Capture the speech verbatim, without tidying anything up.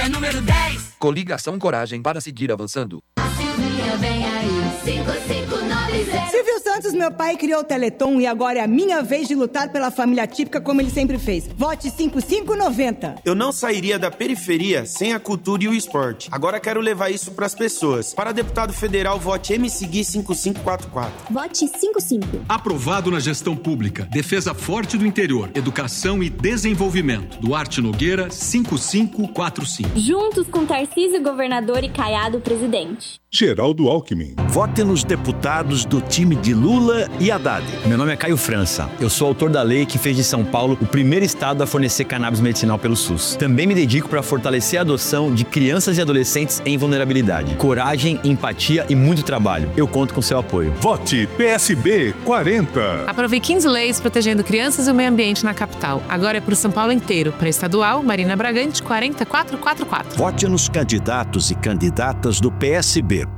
é número dez. Coligação Coragem para seguir avançando. A Silvinha vem aí, cinco cinco nove zero. Silvio Santos, meu pai, criou o Teleton e agora é a minha vez de lutar pela família típica como ele sempre fez. Vote cinco cinco nove zero. Eu não sairia da periferia sem a cultura e o esporte. Agora quero levar isso pras pessoas. Para deputado federal, vote M S G cinco cinco quatro quatro. Vote cinco cinco. Aprovado na gestão pública. Defesa forte do interior. Educação e desenvolvimento. Duarte Nogueira, cinco cinco quatro cinco. Juntos com Tarcísio, governador, e Caiado, presidente. Geraldo Alckmin. Vote nos deputados do time de Lula e Haddad. Meu nome é Caio França. Eu sou autor da lei que fez de São Paulo o primeiro estado a fornecer cannabis medicinal pelo SUS. Também me dedico para fortalecer a adoção de crianças e adolescentes em vulnerabilidade. Coragem, empatia e muito trabalho. Eu conto com seu apoio. Vote P S B quarenta. Aprovei quinze leis protegendo crianças e o meio ambiente na capital. Agora é pro São Paulo inteiro. Para estadual, Marina Bragante, quarenta quatro quatro quatro. Vote nos candidatos e candidatas do P S B.